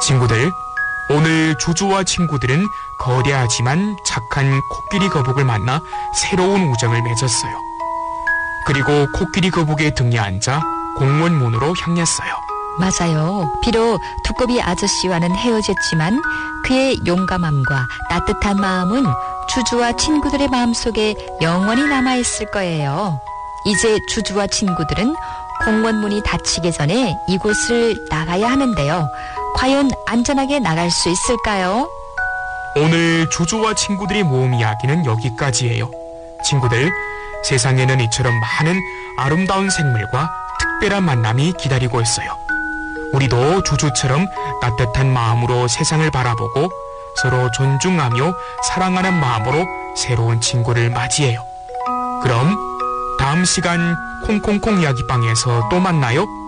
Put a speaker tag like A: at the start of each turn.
A: 친구들, 오늘 주주와 친구들은 거대하지만 착한 코끼리 거북을 만나 새로운 우정을 맺었어요. 그리고 코끼리 거북의 등에 앉아 공원 문으로 향했어요.
B: 맞아요. 비록 두꺼비 아저씨와는 헤어졌지만 그의 용감함과 따뜻한 마음은 주주와 친구들의 마음속에 영원히 남아있을 거예요. 이제 주주와 친구들은 공원 문이 닫히기 전에 이곳을 나가야 하는데요. 과연 안전하게 나갈 수 있을까요?
A: 오늘 주주와 친구들이 모은 이야기는 여기까지예요. 친구들, 세상에는 이처럼 많은 아름다운 생물과 특별한 만남이 기다리고 있어요. 우리도 주주처럼 따뜻한 마음으로 세상을 바라보고 서로 존중하며 사랑하는 마음으로 새로운 친구를 맞이해요. 그럼 다음 시간 콩콩콩 이야기방에서 또 만나요.